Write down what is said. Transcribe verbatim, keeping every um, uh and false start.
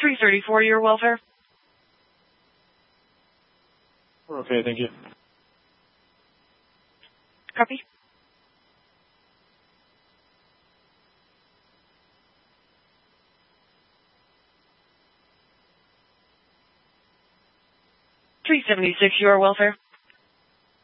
three thirty-four, your welfare. We're okay, thank you. Copy. three seventy-six, your welfare.